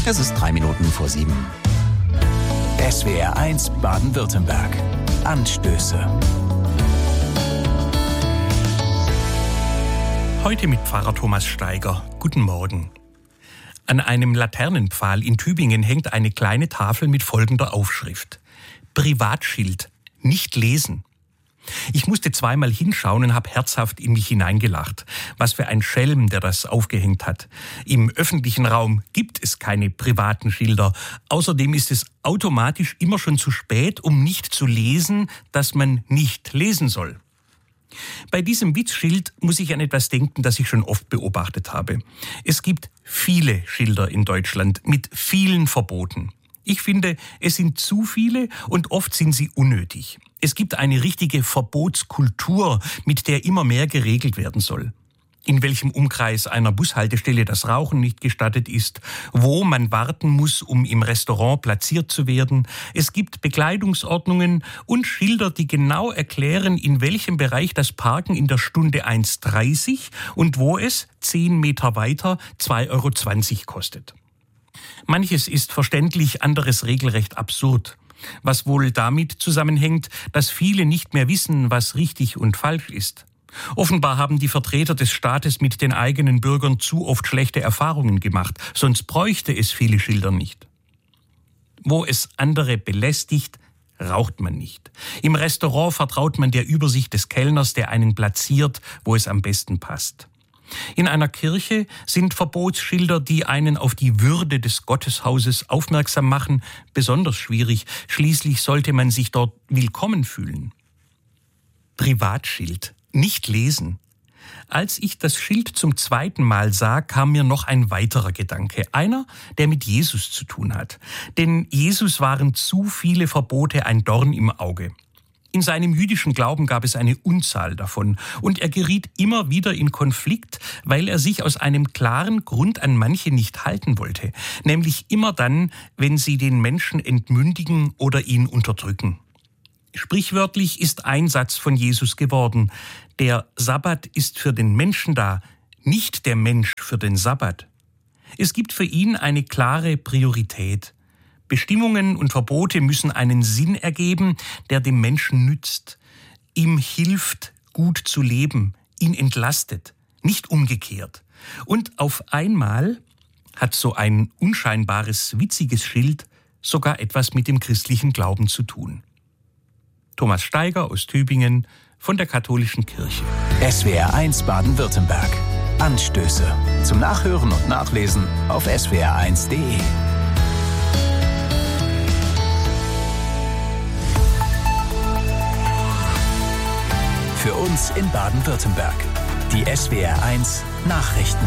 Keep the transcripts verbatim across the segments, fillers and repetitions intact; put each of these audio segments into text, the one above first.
Es ist drei Minuten vor sieben. S W R eins Baden-Württemberg. Anstöße. Heute mit Pfarrer Thomas Steiger. Guten Morgen. An einem Laternenpfahl in Tübingen hängt eine kleine Tafel mit folgender Aufschrift: Privatschild, nicht lesen. Ich musste zweimal hinschauen und habe herzhaft in mich hineingelacht. Was für ein Schelm, der das aufgehängt hat. Im öffentlichen Raum gibt es keine privaten Schilder. Außerdem ist es automatisch immer schon zu spät, um nicht zu lesen, dass man nicht lesen soll. Bei diesem Witzschild muss ich an etwas denken, das ich schon oft beobachtet habe. Es gibt viele Schilder in Deutschland mit vielen Verboten. Ich finde, es sind zu viele und oft sind sie unnötig. Es gibt eine richtige Verbotskultur, mit der immer mehr geregelt werden soll. In welchem Umkreis einer Bushaltestelle das Rauchen nicht gestattet ist, wo man warten muss, um im Restaurant platziert zu werden. Es gibt Bekleidungsordnungen und Schilder, die genau erklären, in welchem Bereich das Parken in der Stunde eins dreißig und wo es zehn Meter weiter zwei Euro zwanzig kostet. Manches ist verständlich, anderes regelrecht absurd. Was wohl damit zusammenhängt, dass viele nicht mehr wissen, was richtig und falsch ist. Offenbar haben die Vertreter des Staates mit den eigenen Bürgern zu oft schlechte Erfahrungen gemacht, sonst bräuchte es viele Schilder nicht. Wo es andere belästigt, raucht man nicht. Im Restaurant vertraut man der Übersicht des Kellners, der einen platziert, wo es am besten passt. In einer Kirche sind Verbotsschilder, die einen auf die Würde des Gotteshauses aufmerksam machen, besonders schwierig. Schließlich sollte man sich dort willkommen fühlen. Privatschild, nicht lesen. Als ich das Schild zum zweiten Mal sah, kam mir noch ein weiterer Gedanke. Einer, der mit Jesus zu tun hat. Denn Jesus waren zu viele Verbote ein Dorn im Auge. In seinem jüdischen Glauben gab es eine Unzahl davon und er geriet immer wieder in Konflikt, weil er sich aus einem klaren Grund an manche nicht halten wollte, nämlich immer dann, wenn sie den Menschen entmündigen oder ihn unterdrücken. Sprichwörtlich ist ein Satz von Jesus geworden: Der Sabbat ist für den Menschen da, nicht der Mensch für den Sabbat. Es gibt für ihn eine klare Priorität. Bestimmungen und Verbote müssen einen Sinn ergeben, der dem Menschen nützt, ihm hilft, gut zu leben, ihn entlastet, nicht umgekehrt. Und auf einmal hat so ein unscheinbares, witziges Schild sogar etwas mit dem christlichen Glauben zu tun. Thomas Steiger aus Tübingen von der Katholischen Kirche. S W R eins Baden-Württemberg. Anstöße. Zum Nachhören und Nachlesen auf S W R eins punkt de. Für uns in Baden-Württemberg. Die S W R eins Nachrichten.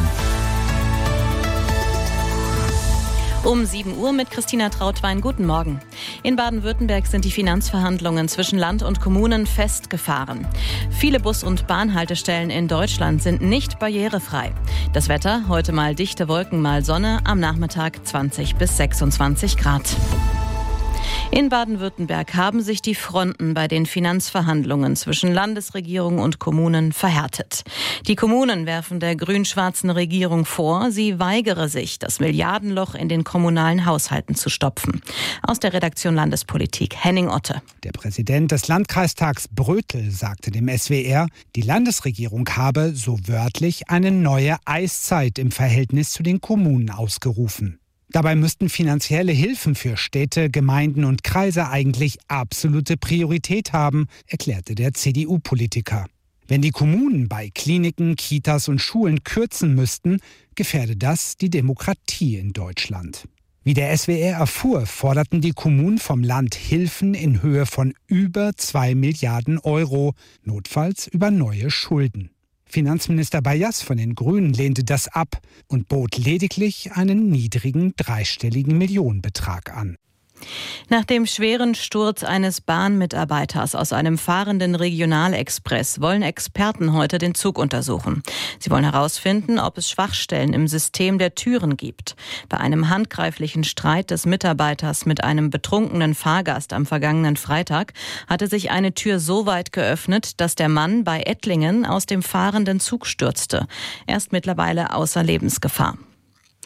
Um sieben Uhr mit Christina Trautwein. Guten Morgen. In Baden-Württemberg sind die Finanzverhandlungen zwischen Land und Kommunen festgefahren. Viele Bus- und Bahnhaltestellen in Deutschland sind nicht barrierefrei. Das Wetter, heute mal dichte Wolken, mal Sonne, am Nachmittag zwanzig bis sechsundzwanzig Grad. In Baden-Württemberg haben sich die Fronten bei den Finanzverhandlungen zwischen Landesregierung und Kommunen verhärtet. Die Kommunen werfen der grün-schwarzen Regierung vor, sie weigere sich, das Milliardenloch in den kommunalen Haushalten zu stopfen. Aus der Redaktion Landespolitik, Henning Otte. Der Präsident des Landkreistags Brötel sagte dem S W R, die Landesregierung habe, so wörtlich, eine neue Eiszeit im Verhältnis zu den Kommunen ausgerufen. Dabei müssten finanzielle Hilfen für Städte, Gemeinden und Kreise eigentlich absolute Priorität haben, erklärte der C D U-Politiker. Wenn die Kommunen bei Kliniken, Kitas und Schulen kürzen müssten, gefährde das die Demokratie in Deutschland. Wie der S W R erfuhr, forderten die Kommunen vom Land Hilfen in Höhe von über zwei Milliarden Euro, notfalls über neue Schulden. Finanzminister Bayas von den Grünen lehnte das ab und bot lediglich einen niedrigen dreistelligen Millionenbetrag an. Nach dem schweren Sturz eines Bahnmitarbeiters aus einem fahrenden Regionalexpress wollen Experten heute den Zug untersuchen. Sie wollen herausfinden, ob es Schwachstellen im System der Türen gibt. Bei einem handgreiflichen Streit des Mitarbeiters mit einem betrunkenen Fahrgast am vergangenen Freitag hatte sich eine Tür so weit geöffnet, dass der Mann bei Ettlingen aus dem fahrenden Zug stürzte. Er ist mittlerweile außer Lebensgefahr.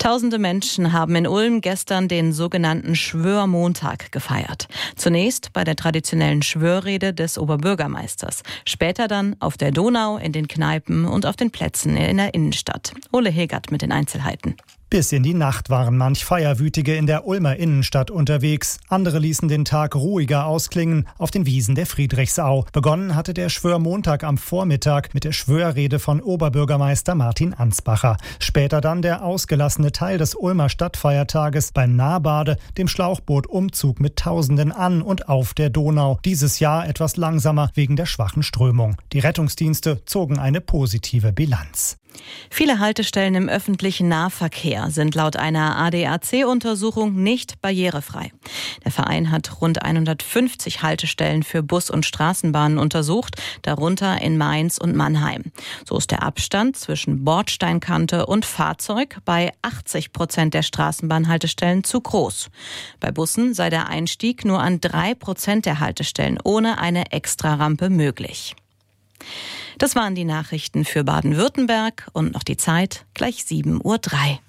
Tausende Menschen haben in Ulm gestern den sogenannten Schwörmontag gefeiert. Zunächst bei der traditionellen Schwörrede des Oberbürgermeisters. Später dann auf der Donau, in den Kneipen und auf den Plätzen in der Innenstadt. Ole Hegert mit den Einzelheiten. Bis in die Nacht waren manch Feierwütige in der Ulmer Innenstadt unterwegs. Andere ließen den Tag ruhiger ausklingen auf den Wiesen der Friedrichsau. Begonnen hatte der Schwörmontag am Vormittag mit der Schwörrede von Oberbürgermeister Martin Ansbacher. Später dann der ausgelassene Teil des Ulmer Stadtfeiertages beim Nahbade, dem Schlauchbootumzug mit Tausenden an und auf der Donau. Dieses Jahr etwas langsamer wegen der schwachen Strömung. Die Rettungsdienste zogen eine positive Bilanz. Viele Haltestellen im öffentlichen Nahverkehr sind laut einer A D A C-Untersuchung nicht barrierefrei. Der Verein hat rund hundertfünfzig Haltestellen für Bus- und Straßenbahnen untersucht, darunter in Mainz und Mannheim. So ist der Abstand zwischen Bordsteinkante und Fahrzeug bei achtzig Prozent der Straßenbahnhaltestellen zu groß. Bei Bussen sei der Einstieg nur an drei Prozent der Haltestellen ohne eine Extrarampe möglich. Das waren die Nachrichten für Baden-Württemberg und noch die Zeit, gleich sieben Uhr drei.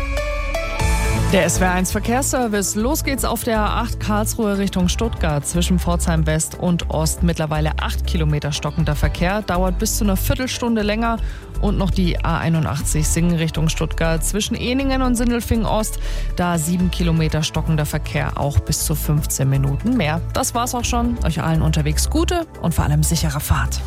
Der S W R eins Verkehrsservice. Los geht's auf der A acht Karlsruhe Richtung Stuttgart zwischen Pforzheim West und Ost. Mittlerweile acht Kilometer stockender Verkehr, dauert bis zu einer Viertelstunde länger. Und noch die A einundachtzig Singen Richtung Stuttgart zwischen Ehningen und Sindelfingen Ost. Da sieben Kilometer stockender Verkehr, auch bis zu fünfzehn Minuten mehr. Das war's auch schon. Euch allen unterwegs gute und vor allem sichere Fahrt.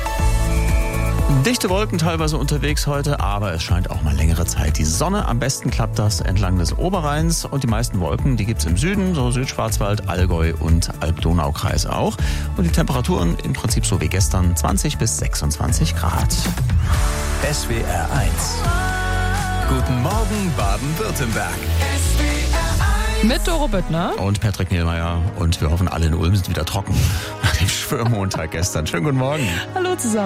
Dichte Wolken teilweise unterwegs heute, aber es scheint auch mal längere Zeit die Sonne. Am besten klappt das entlang des Oberrheins und die meisten Wolken, die gibt's im Süden, so Südschwarzwald, Allgäu und Alb-Donau-Kreis auch. Und die Temperaturen im Prinzip so wie gestern, zwanzig bis sechsundzwanzig Grad. S W R eins. Guten Morgen Baden-Württemberg. Mit Doro Büttner Und Patrick Nielmeier. Und wir hoffen, alle in Ulm sind wieder trocken nach dem Schwörmontag gestern. Schönen guten Morgen. Hallo zusammen.